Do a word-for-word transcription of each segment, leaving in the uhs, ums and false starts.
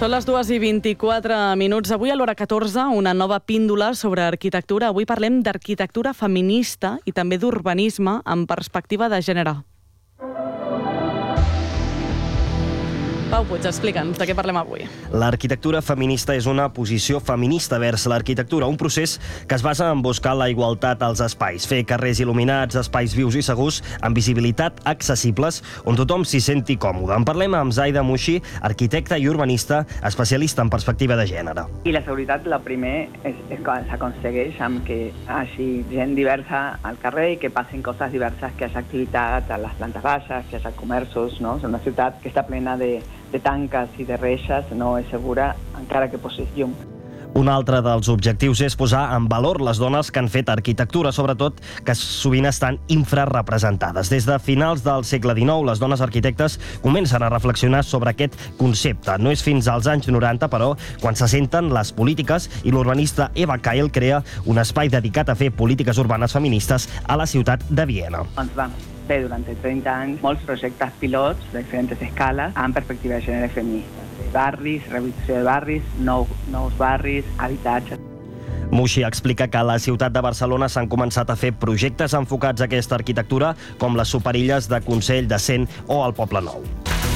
Són les dues i vint-i-quatre minuts. Avui a l'hora catorze, una nova píndola sobre arquitectura. Avui parlem d'arquitectura feminista i també d'urbanisme amb perspectiva de gènere. Pau Puig, explica'ns de què parlem avui. L'arquitectura feminista és una posició feminista vers l'arquitectura, un procés que es basa en buscar la igualtat als espais, fer carrers il·luminats, espais vius i segurs, amb visibilitat accessibles, on tothom s'hi senti còmode. En parlem amb Zaida Mushi, arquitecta i urbanista, especialista en perspectiva de gènere. I la seguretat, la primer, és, és que s'aconsegueix amb que hi hagi gent diversa al carrer i que passin coses diverses, que hi hagi activitat a les plantes baixes, que hi hagi comerços, no? És una ciutat que està plena de de tanques i de reixes, no és segura encara que posis llum. Un altre dels objectius és posar en valor les dones que han fet arquitectura, sobretot que sovint estan infrarrepresentades. Des de finals del segle dinou, les dones arquitectes comencen a reflexionar sobre aquest concepte. No és fins als anys noranta, però, quan se senten les polítiques i l'urbanista Eva Kail crea un espai dedicat a fer polítiques urbanes feministes a la ciutat de Viena. Ens vam fer durant trenta anys molts projectes pilots de diferents escales amb perspectiva de gènere feminista. Barris, rehabilitació de barris, nou, nous barris, habitatges. Mushi explica que a la ciutat de Barcelona s'han començat a fer projectes enfocats a aquesta arquitectura, com les superilles de Consell de Cent o el Poble Nou.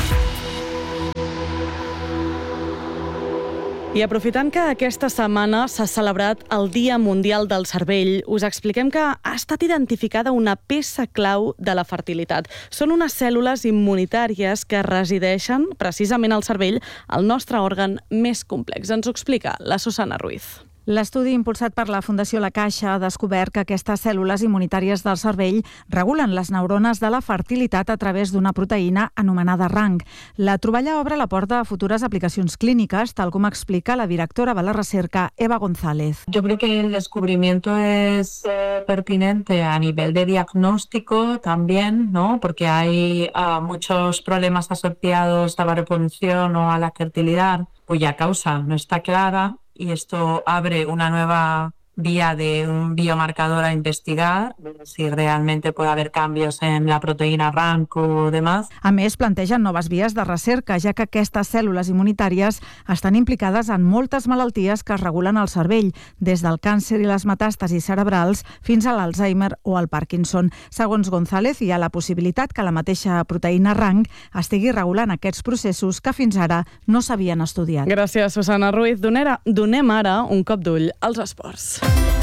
I aprofitant que aquesta setmana s'ha celebrat el Dia Mundial del Cervell, us expliquem que ha estat identificada una peça clau de la fertilitat. Són unes cèl·lules immunitàries que resideixen precisament al cervell, el nostre òrgan més complex. Ens ho explica la Susana Ruiz. L'estudi impulsat per la Fundació La Caixa ha descobert que aquestes cèl·lules immunitàries del cervell regulen les neurones de la fertilitat a través d'una proteïna anomenada R A N C. La troballa obre la porta a futures aplicacions clíniques, tal com explica la directora de la recerca, Eva González. Yo creo que el descubrimiento es eh, pertinente a nivel de diagnóstico también, ¿no? Porque hay uh, muchos problemas asociados a la reproducción o a la fertilidad cuya causa no está clara. Y esto abre una nueva vía de un biomarcador a investigar, si realmente puede haver cambios en la proteïna R A N C o demás. A més, plantegen noves vies de recerca, ja que aquestes cèl·lules immunitàries estan implicades en moltes malalties que es regulen al cervell, des del càncer i les metàstasis cerebrals fins a l'Alzheimer o el Parkinson. Segons González, hi ha la possibilitat que la mateixa proteïna R A N C estigui regulant aquests processos que fins ara no s'havien estudiat. Gràcies, Susana Ruiz. Donem ara un cop d'ull als esports.